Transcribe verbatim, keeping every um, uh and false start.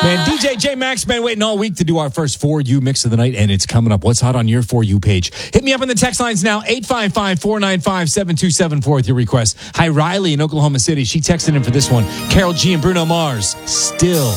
Man, D J J Max been waiting all week to do our first For You mix of the night, and it's coming up. What's hot on your For You page? Hit me up on the text lines now, eight five five, four nine five, seven two seven four with your request. Hi, Riley in Oklahoma City. She texted in for this one. Carol G and Bruno Mars, Still.